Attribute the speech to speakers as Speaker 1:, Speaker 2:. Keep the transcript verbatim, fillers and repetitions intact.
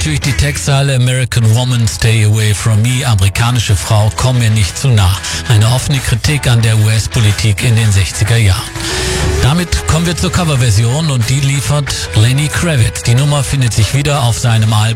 Speaker 1: natürlich die Textzeile American Woman, Stay Away From Me, amerikanische Frau, komm mir nicht zu nah. Eine offene Kritik an der U S-Politik in den sechziger Jahren. Damit kommen wir zur Coverversion und die liefert Lenny Kravitz. Die Nummer findet sich wieder auf seinem Album